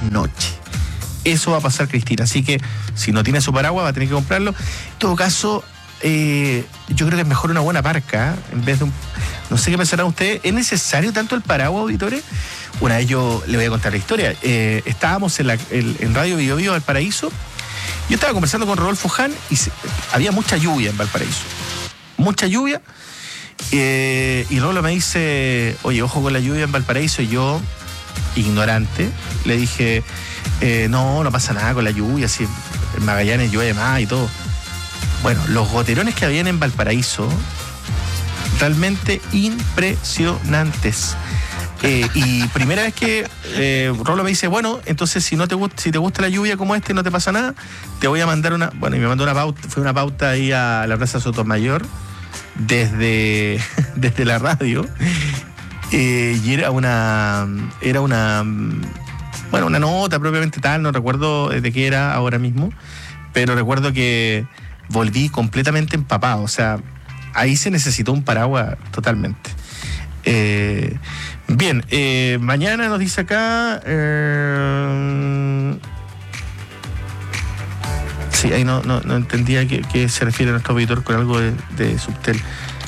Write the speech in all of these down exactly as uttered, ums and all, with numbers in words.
noche. Eso va a pasar, Cristina. Así que si no tiene su paraguas, va a tener que comprarlo. En todo caso, eh, yo creo que es mejor una buena parca, ¿eh? En vez de un... No sé qué pensarán ustedes. ¿Es necesario tanto el paraguas, auditores? Una vez yo le voy a contar la historia. Eh, estábamos en, la, en, en Radio Bio Bio Valparaíso. Yo estaba conversando con Rodolfo Ján y se, había mucha lluvia en Valparaíso. Mucha lluvia. Eh, y Rolo me dice, oye, ojo con la lluvia en Valparaíso. Y yo, ignorante, le dije, eh, no, no pasa nada con la lluvia, si en Magallanes llueve más y todo. Bueno, los goterones que habían en Valparaíso, realmente impresionantes. Eh, y primera vez que eh, Rolo me dice, bueno, entonces si no te gusta, si te gusta la lluvia como este, no te pasa nada, te voy a mandar una, bueno, y me mandó una pauta, fue una pauta ahí a la Plaza Sotomayor, desde, desde la radio, eh, y era una, era una, bueno, una nota propiamente tal, no recuerdo de qué era ahora mismo, pero recuerdo que volví completamente empapado, o sea, ahí se necesitó un paraguas totalmente. Eh, bien, eh, mañana nos dice acá... Eh, sí, ahí no, no, no entendía que, que se refiere a nuestro auditor con algo de, de Subtel.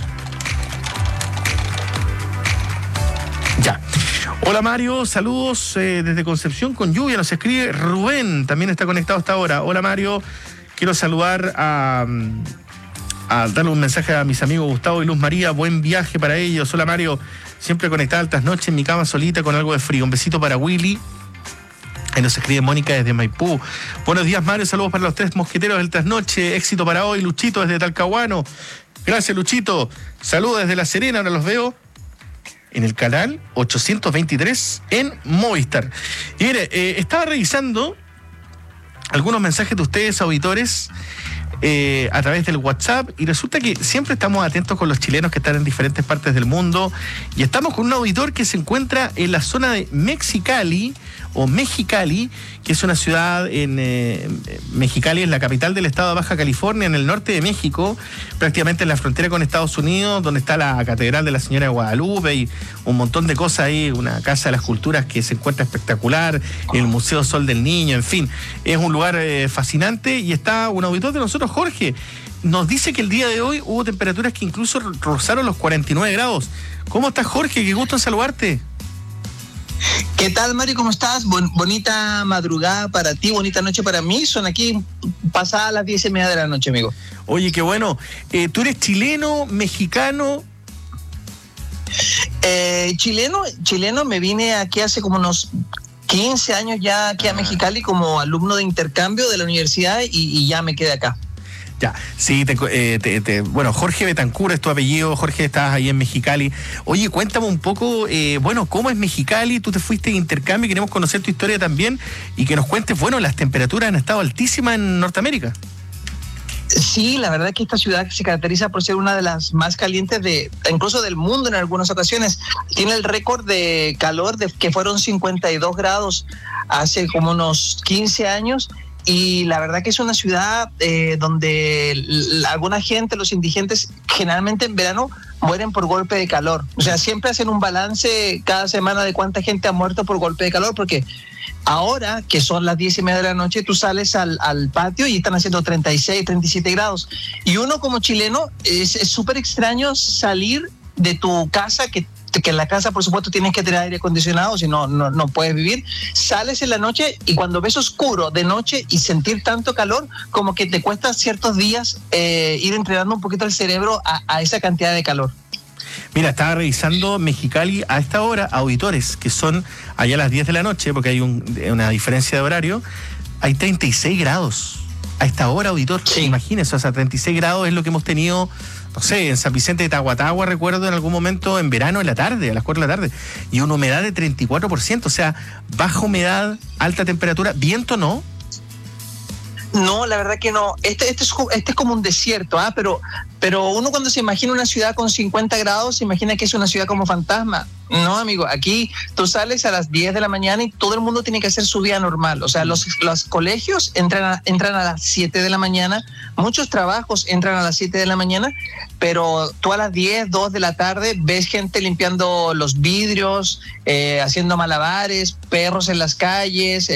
Ya. Hola Mario, saludos eh, desde Concepción con lluvia, nos escribe Rubén, también está conectado hasta ahora. Hola Mario, quiero saludar a... a darle un mensaje a mis amigos Gustavo y Luz María, buen viaje para ellos. Hola Mario, siempre conectada altas noches en mi cama solita con algo de frío. Un besito para Willy. Ahí nos escribe Mónica desde Maipú. Buenos días Mario, saludos para los tres mosqueteros del trasnoche. Éxito para hoy, Luchito desde Talcahuano. Gracias Luchito. Saludos desde La Serena, ahora los veo en el canal ochocientos veintitrés en Movistar. Y mire, eh, estaba revisando algunos mensajes de ustedes, auditores, Eh, a través del WhatsApp, y resulta que siempre estamos atentos con los chilenos que están en diferentes partes del mundo, y estamos con un auditor que se encuentra en la zona de Mexicali o Mexicali, que es una ciudad en eh, Mexicali es la capital del estado de Baja California, en el norte de México, prácticamente en la frontera con Estados Unidos, donde está la Catedral de la Señora de Guadalupe y un montón de cosas ahí, una casa de las culturas que se encuentra espectacular, el Museo Sol del Niño, en fin, es un lugar eh, fascinante, y está un auditor de nosotros, Jorge, nos dice que el día de hoy hubo temperaturas que incluso rozaron los cuarenta y nueve grados. ¿Cómo estás, Jorge? Qué gusto en saludarte. ¿Qué tal, Mario? ¿Cómo estás? Bon- bonita madrugada para ti, bonita noche para mí. Son aquí pasadas las diez y media de la noche, amigo. Oye, qué bueno. Eh, ¿Tú eres chileno, mexicano? Eh, chileno, chileno, me vine aquí hace como unos quince años ya aquí a Mexicali como alumno de intercambio de la universidad y, y ya me quedé acá. Ya, sí, te, eh, te, te, bueno, Jorge Betancur es tu apellido. Jorge, estás ahí en Mexicali. Oye, cuéntame un poco, eh, bueno, ¿cómo es Mexicali? Tú te fuiste de intercambio y queremos conocer tu historia también, y que nos cuentes, bueno, las temperaturas han estado altísimas en Norteamérica. Sí, la verdad es que esta ciudad se caracteriza por ser una de las más calientes de, incluso del mundo en algunas ocasiones. Tiene el récord de calor de que fueron cincuenta y dos grados hace como unos quince años. Y la verdad que es una ciudad eh, donde la, alguna gente, los indigentes, generalmente en verano mueren por golpe de calor. O sea, siempre hacen un balance cada semana de cuánta gente ha muerto por golpe de calor, porque ahora que son las diez y media de la noche, tú sales al, al patio y están haciendo treinta y seis, treinta y siete grados. Y uno como chileno es súper extraño salir de tu casa, que que en la casa, por supuesto, tienes que tener aire acondicionado, si no, no, no puedes vivir. Sales en la noche y cuando ves oscuro de noche y sentir tanto calor, como que te cuesta ciertos días eh, ir entrenando un poquito el cerebro a, a esa cantidad de calor. Mira, estaba revisando Mexicali a esta hora, auditores, que son allá a las diez de la noche, porque hay un, una diferencia de horario, hay treinta y seis grados a esta hora, auditor. Sí. Imagínense, o sea, treinta y seis grados es lo que hemos tenido, no sé, en San Vicente de Tahuatahua, recuerdo en algún momento en verano, en la tarde, a las cuatro de la tarde, y una humedad de treinta y cuatro por ciento, o sea, baja humedad, alta temperatura, viento no. No, la verdad que no. Este, este, es, este es como un desierto, ¿ah? pero, pero uno cuando se imagina una ciudad con cincuenta grados, se imagina que es una ciudad como fantasma. No, amigo, aquí tú sales a las diez de la mañana y todo el mundo tiene que hacer su vida normal. O sea, los, los colegios entran a, entran a las siete de la mañana, muchos trabajos entran a las siete de la mañana, pero tú a las diez, dos de la tarde ves gente limpiando los vidrios, eh, haciendo malabares, perros en las calles,